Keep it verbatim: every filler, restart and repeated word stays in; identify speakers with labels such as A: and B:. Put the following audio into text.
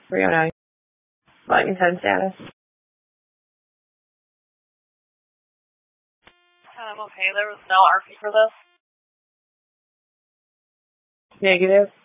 A: three oh nine. Lightning ten status.
B: Um, okay, there was no R P for this.
A: Negative.